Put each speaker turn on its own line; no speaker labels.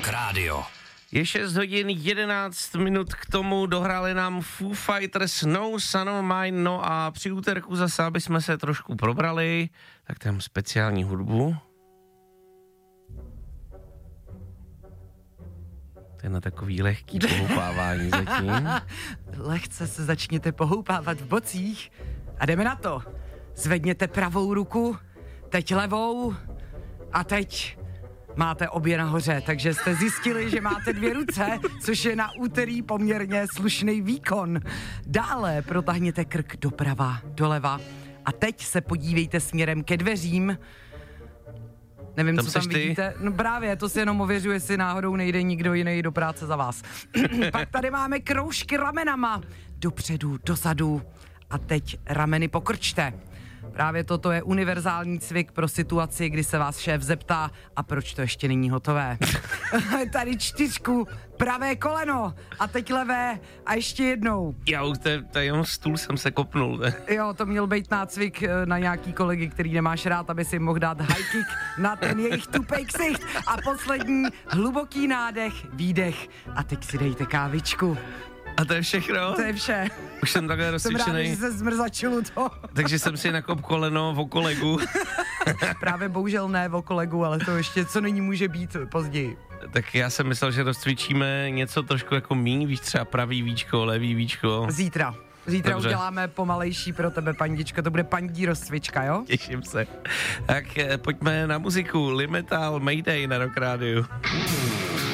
Rock Radio.
Je 6 hodin 11 minut k tomu, dohráli nám Foo Fighters No Son of Mine, no a při úterku zase, aby jsme se trošku probrali, tak tam speciální hudbu. To je na takový lehký pohoupávání zatím.
Lehce se začněte pohoupávat v bocích a jdeme na to. Zvedněte pravou ruku, teď levou a teď máte obě nahoře, takže jste zjistili, že máte 2 ruce, což je na úterý poměrně slušný výkon. Dále protáhněte krk doprava, doleva a teď se podívejte směrem ke dveřím. Nevím,
Tam
co tam vidíte. No právě, to si jenom ověřuje, jestli náhodou nejde nikdo jiný do práce za vás. Pak tady máme kroužky ramenama. Dopředu, dozadu a teď rameny pokrčte. Právě toto je univerzální cvik pro situaci, kdy se vás šéf zeptá, a proč to ještě není hotové. Tady 4, pravé koleno a teď levé a ještě jednou.
To je jenom stůl, jsem se kopnul.
Jo, to měl být nácvik na nějaký kolegy, který nemáš rád, aby si mohl dát high kick na ten jejich tupej ksicht. A poslední, hluboký nádech, výdech a teď si dejte kávičku.
A to je všechno?
To je vše.
Už jsem takhle rozcvičený.
Jsem rád, že se zmrzačil to.
Takže jsem si nakop koleno o kolegu.
Právě bohužel ne o kolegu, ale to ještě co nyní může být později.
Tak já jsem myslel, že rozcvičíme něco trošku jako míň, víš, třeba pravý víčko, levý víčko.
Zítra Dobře. Uděláme pomalejší pro tebe, pandičko, to bude pandí rozcvička, jo?
Těším se. Tak pojďme na muziku. Limetal Mayday na Rock Radio.